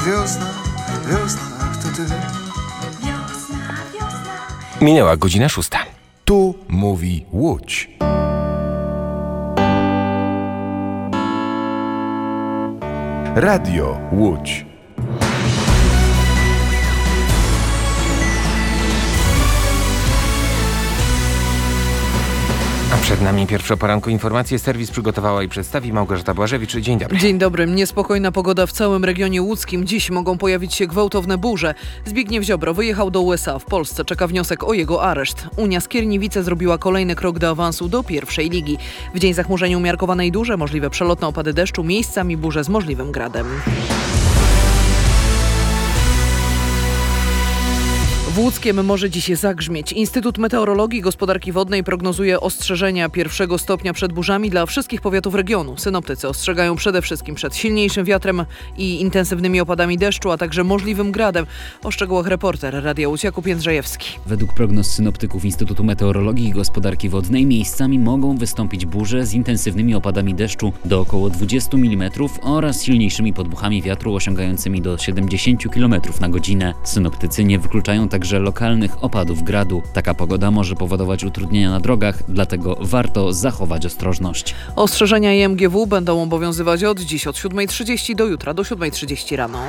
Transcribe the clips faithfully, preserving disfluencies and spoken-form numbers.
wiosna, wiosna, to ty. Wiosna, wiosna. Minęła godzina szósta. Tu mówi Łódź. Radio Łódź. A przed nami pierwsze o poranku informacje. Serwis przygotowała i przedstawi Małgorzata Błażewicz. Dzień dobry. Dzień dobry. Niespokojna pogoda w całym regionie łódzkim. Dziś mogą pojawić się gwałtowne burze. Zbigniew Ziobro wyjechał do U S A. W Polsce czeka wniosek o jego areszt. Unia Skierniewice zrobiła kolejny krok do awansu do pierwszej ligi. W dzień zachmurzenia umiarkowanej duże, możliwe przelotne opady deszczu, miejscami burze z możliwym gradem. W Łódzkiem może dziś zagrzmieć. Instytut Meteorologii i Gospodarki Wodnej prognozuje ostrzeżenia pierwszego stopnia przed burzami dla wszystkich powiatów regionu. Synoptycy ostrzegają przede wszystkim przed silniejszym wiatrem i intensywnymi opadami deszczu, a także możliwym gradem. O szczegółach reporter Radia Łódź Jakub Jędrzejewski. Według prognoz synoptyków Instytutu Meteorologii i Gospodarki Wodnej miejscami mogą wystąpić burze z intensywnymi opadami deszczu do około dwudziestu milimetrów oraz silniejszymi podmuchami wiatru osiągającymi do siedemdziesięciu kilometrów na godzinę. Synoptycy nie wykluczają także lokalnych opadów gradu. Taka pogoda może powodować utrudnienia na drogach, dlatego warto zachować ostrożność. Ostrzeżenia I M G W będą obowiązywać od dziś od siódmej trzydzieści do jutra do siódmej trzydzieści rano.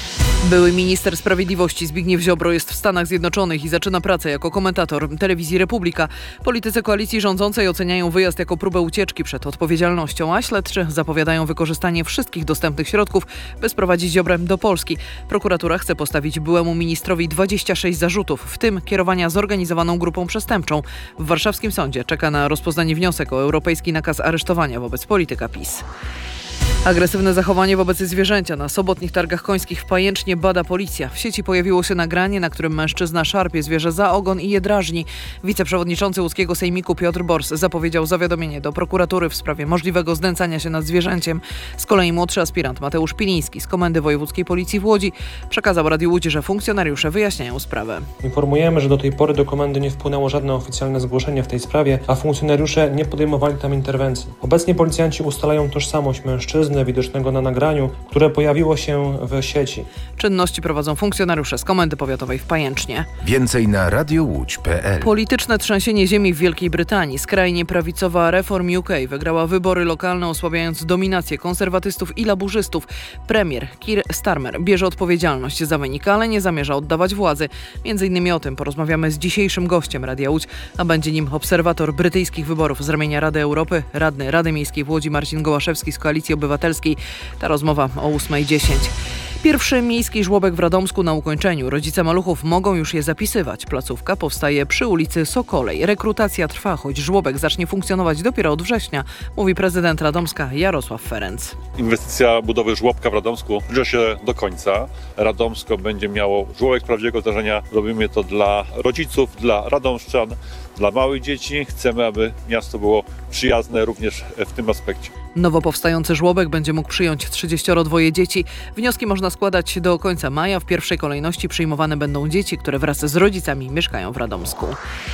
Były minister sprawiedliwości Zbigniew Ziobro jest w Stanach Zjednoczonych i zaczyna pracę jako komentator telewizji Republika. Politycy koalicji rządzącej oceniają wyjazd jako próbę ucieczki przed odpowiedzialnością, a śledczy zapowiadają wykorzystanie wszystkich dostępnych środków, by sprowadzić Ziobrę do Polski. Prokuratura chce postawić byłemu ministrowi dwadzieścia sześć zarzutów, w tym kierowania zorganizowaną grupą przestępczą. W warszawskim sądzie czeka na rozpoznanie wniosek o europejski nakaz aresztowania wobec polityka PiS. Agresywne zachowanie wobec zwierzęcia na sobotnich targach końskich w Pajęcznie bada policja. W sieci pojawiło się nagranie, na którym mężczyzna szarpie zwierzę za ogon i je drażni. Wiceprzewodniczący łódzkiego sejmiku Piotr Bors zapowiedział zawiadomienie do prokuratury w sprawie możliwego znęcania się nad zwierzęciem. Z kolei młodszy aspirant Mateusz Piliński z Komendy Wojewódzkiej Policji w Łodzi przekazał Radiu Łódź, że funkcjonariusze wyjaśniają sprawę. Informujemy, że do tej pory do komendy nie wpłynęło żadne oficjalne zgłoszenie w tej sprawie, a funkcjonariusze nie podejmowali tam interwencji. Obecnie policjanci ustalają tożsamość mężczyzny widocznego na nagraniu, które pojawiło się w sieci. Czynności prowadzą funkcjonariusze z Komendy Powiatowej w Pajęcznie. Więcej na radiowódź kropka p l. Polityczne trzęsienie ziemi w Wielkiej Brytanii. Skrajnie prawicowa Reform U K wygrała wybory lokalne, osłabiając dominację konserwatystów i laburzystów. Premier Keir Starmer bierze odpowiedzialność za wynik, ale nie zamierza oddawać władzy. Między innymi o tym porozmawiamy z dzisiejszym gościem Radia Łódź, a będzie nim obserwator brytyjskich wyborów z ramienia Rady Europy, radny Rady Miejskiej w Łodzi Marcin Gołaszewski z Koalicji Obywatelskiej. Ta rozmowa o ósmej dziesięć. Pierwszy miejski żłobek w Radomsku na ukończeniu. Rodzice maluchów mogą już je zapisywać. Placówka powstaje przy ulicy Sokolej. Rekrutacja trwa, choć żłobek zacznie funkcjonować dopiero od września, mówi prezydent Radomska Jarosław Ferenc. Inwestycja budowy żłobka w Radomsku zbliża się do końca. Radomsko będzie miało żłobek prawdziwego zdarzenia. Robimy to dla rodziców, dla radomszczan, dla małych dzieci. Chcemy, aby miasto było przyjazne również w tym aspekcie. Nowo powstający żłobek będzie mógł przyjąć trzydziestodwa dzieci. Wnioski można składać do końca maja. W pierwszej kolejności przyjmowane będą dzieci, które wraz z rodzicami mieszkają w Radomsku.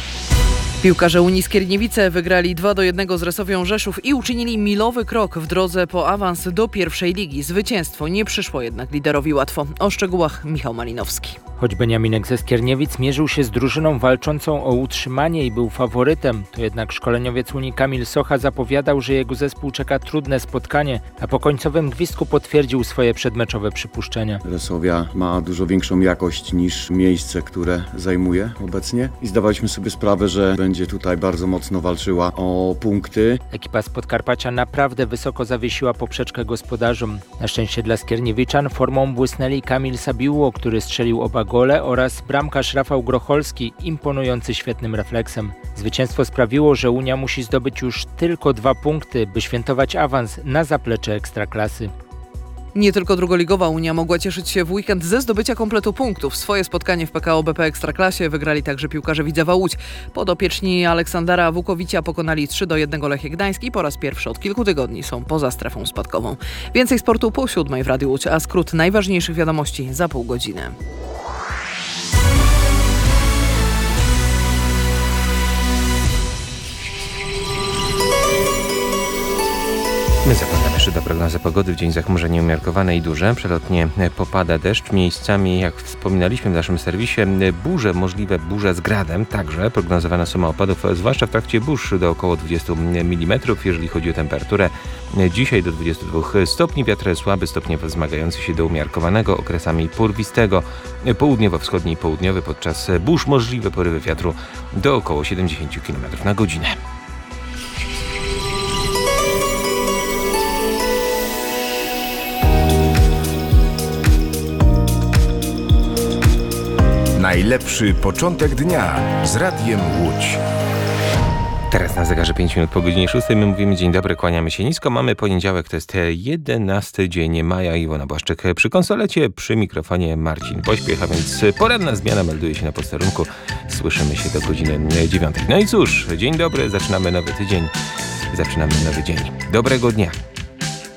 Piłkarze Unii Skierniewice wygrali dwa do jednego z Resowią Rzeszów i uczynili milowy krok w drodze po awans do pierwszej ligi. Zwycięstwo nie przyszło jednak liderowi łatwo. O szczegółach Michał Malinowski. Choć Beniaminek ze Skierniewic mierzył się z drużyną walczącą o utrzymanie i był faworytem, to jednak szkoleniowiec Unii Kamil Socha zapowiadał, że jego zespół czeka trudne spotkanie, a po końcowym gwizdku potwierdził swoje przedmeczowe przypuszczenia. Resowia ma dużo większą jakość niż miejsce, które zajmuje obecnie i zdawaliśmy sobie sprawę, że będzie tutaj bardzo mocno walczyła o punkty. Ekipa z Podkarpacia naprawdę wysoko zawiesiła poprzeczkę gospodarzom. Na szczęście dla Skierniewiczan formą błysnęli Kamil Sabiło, który strzelił oba gole, oraz bramkarz Rafał Grocholski, imponujący świetnym refleksem. Zwycięstwo sprawiło, że Unia musi zdobyć już tylko dwa punkty, by świętować awans na zaplecze Ekstraklasy. Nie tylko drugoligowa Unia mogła cieszyć się w weekend ze zdobycia kompletu punktów. Swoje spotkanie w P K O B P Ekstraklasie wygrali także piłkarze Widzewa Łódź. Podopieczni Aleksandra Wukowicia pokonali trzy do jednego Lechia Gdańsk i po raz pierwszy od kilku tygodni są poza strefą spadkową. Więcej sportu po siódmej w Radiu Łódź, a skrót najważniejszych wiadomości za pół godziny. My zakładamy, że przyda prognoza pogody. W dzień zachmurzenie umiarkowane i duże. Przelotnie popada deszcz. Miejscami, jak wspominaliśmy w naszym serwisie, burze, możliwe burze z gradem. Także prognozowana suma opadów, zwłaszcza w trakcie burz, do około dwadzieścia milimetrów. Jeżeli chodzi o temperaturę, dzisiaj do dwudziestu dwóch stopni. Wiatr słaby, stopniowo wzmagający się do umiarkowanego, okresami porwistego. Południowo-wschodni i południowy. Podczas burz możliwe porywy wiatru do około siedemdziesiąt kilometrów na godzinę. Najlepszy początek dnia z Radiem Łódź. Teraz na zegarze pięć minut po godzinie szóstej. My mówimy dzień dobry, kłaniamy się nisko. Mamy poniedziałek, to jest jedenasty dzień maja. Iwona Błaszczyk przy konsolecie, przy mikrofonie Marcin Pośpiech, a więc poranna zmiana melduje się na posterunku. Słyszymy się do godziny dziewiątej. No i cóż, dzień dobry, zaczynamy nowy tydzień, zaczynamy nowy dzień. Dobrego dnia.